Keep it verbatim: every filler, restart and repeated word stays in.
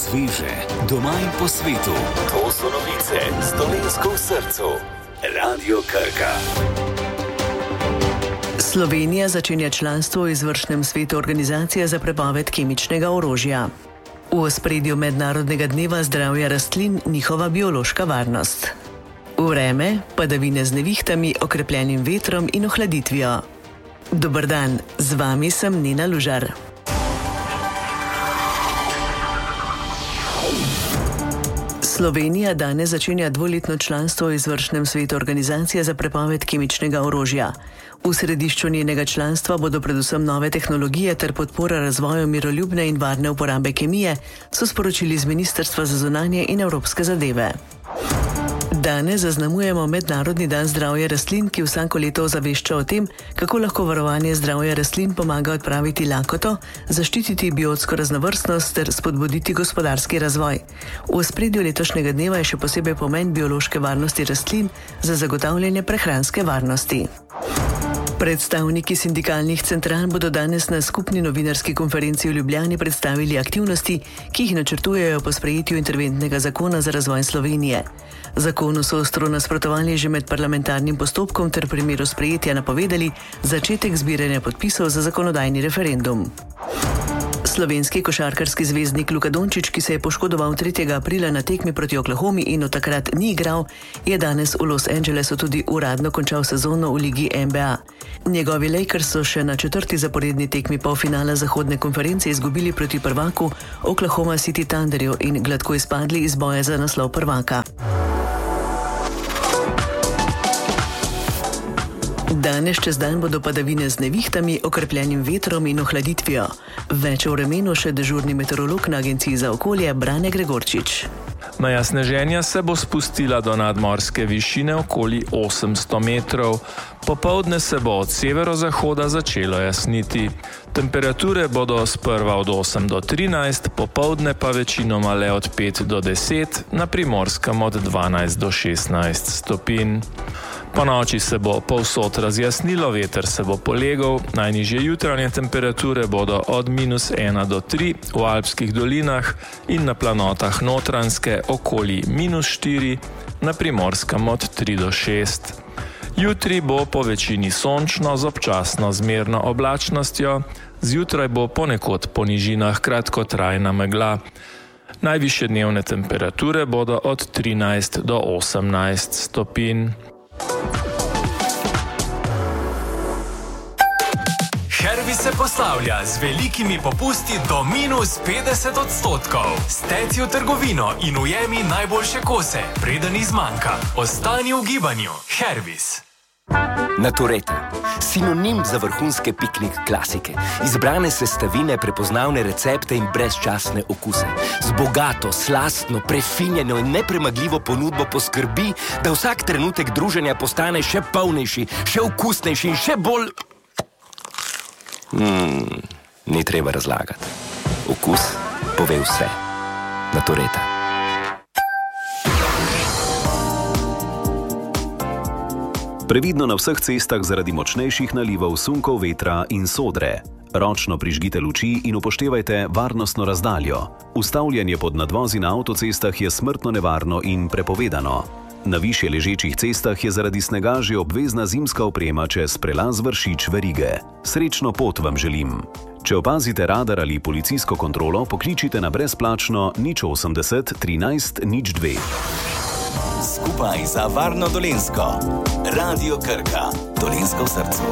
sveže, doma in po svetu. To so novice z Dolenjsko v srcu. Radio Krka. Slovenija začenja članstvo v izvršnem svetu Organizacije za prepoved kemičnega orožja. V ospredju mednarodnega dneva zdravja rastlin njihova biološka varnost. Vreme, padavine z nevihtami, okrepljenim vetrom in ohladitvijo. Dober dan, z vami sem Nina Lužar. Slovenija danes začenja dvoletno članstvo v izvršnem svetu Organizacije za prepoved kemičnega orožja. V središču njenega članstva bodo predvsem nove tehnologije ter podpora razvoju miroljubne in varne uporabe kemije, so sporočili z Ministrstva za zunanje in evropske zadeve. Danes zaznamujemo Mednarodni dan zdravja rastlin, ki vsako leto ozavešča o tem, kako lahko varovanje zdravja rastlin pomaga odpraviti lakoto, zaščititi biotsko raznovrstnost ter spodbuditi gospodarski razvoj. V ospredju letošnjega dneva je še posebej pomen biološke varnosti rastlin za zagotavljanje prehranske varnosti. Predstavniki sindikalnih central bodo danes na skupni novinarski konferenci v Ljubljani predstavili aktivnosti, ki jih načrtujejo po sprejetju interventnega zakona za razvoj Slovenije. Zakonu so ostro nasprotovali že med parlamentarnim postopkom ter v primeru sprejetja napovedali začetek zbiranja podpisov za zakonodajni referendum. Slovenski košarkarski zvezdnik Luka Dončić, ki se je poškodoval tretjega aprila na tekmi proti Oklahomi in od takrat ni igral, je danes v Los Angelesu tudi uradno končal sezono v ligi N B A. Njegovi Lakers so še na četrti zaporedni tekmi polfinala zahodne konference izgubili proti prvaku Oklahoma City Thunderju in gladko izpadli iz boja za naslov prvaka. Danes čez dan bodo padavine z nevihtami, okrepljenim vetrom in ohladitvijo. Več o vremenu še dežurni meteorolog na Agenciji za okolje Brane Gregorčič. Meja sneženja se bo spustila do nadmorske višine okoli osemsto metrov. Popoldne se bo od severozahoda začelo jasniti. Temperature bodo sprva od osem do trinajst, popoldne pa večinoma le od pet do deset, na Primorskem od dvanajst do šestnajst stopinj. Po noči se bo povsod razjasnilo, veter se bo polegal, najnižje jutranje temperature bodo od minus ena do tri v alpskih dolinah in na planotah Notranjske okoli minus štiri, na Primorskem od tri do šest. Jutri bo po večini sončno z občasno zmerno oblačnostjo, zjutraj bo ponekod po nižinah kratkotrajna megla. Najvišje dnevne temperature bodo od trinajst do osemnajst stopinj. Hervis se poslavlja z velikimi popusti do minus petdeset odstotkov. Steci v trgovino in ujemi najboljše kose, preden izmanjka. Ostani v gibanju. Hervis. Natureta. Sinonim za vrhunske piknik klasike. Izbrane sestavine, prepoznavne recepte in brezčasne okuse. Z bogato, slastno, prefinjeno in nepremagljivo ponudbo poskrbi, da vsak trenutek druženja postane še polnejši, še okusnejši in še bolj... Hmm, ni treba razlagati. Okus pove vse. Natureta. Previdno na vseh cestah zaradi močnejših nalivov sunkov, vetra in sodre. Ročno prižgite luči in upoštevajte varnostno razdaljo. Ustavljanje pod nadvozi na avtocestah je smrtno nevarno in prepovedano. Na višje ležečih cestah je zaradi snega že obvezna zimska oprema čez prelaz Vršič verige. Srečno pot vam želim. Če opazite radar ali policijsko kontrolo, pokličite na brezplačno nič osemdeset trinajst nič dve. Skupaj za varno Dolenjsko. Radio Krka. Dolenjsko v srcu.